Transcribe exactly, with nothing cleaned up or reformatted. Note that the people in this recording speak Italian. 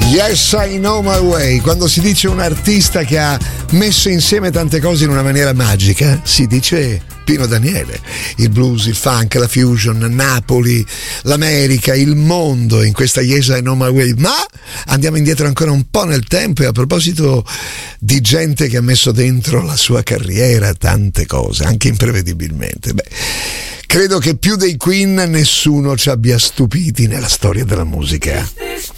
Yes, I Know My Way. Quando si dice un artista che ha messo insieme tante cose in una maniera magica, si dice Pino Daniele. Il blues, il funk, la fusion, Napoli, l'America, il mondo in questa Yes, I Know My Way. Ma andiamo indietro ancora un po' nel tempo, e a proposito di gente che ha messo dentro la sua carriera tante cose, anche imprevedibilmente, beh, credo che più dei Queen nessuno ci abbia stupiti nella storia della musica.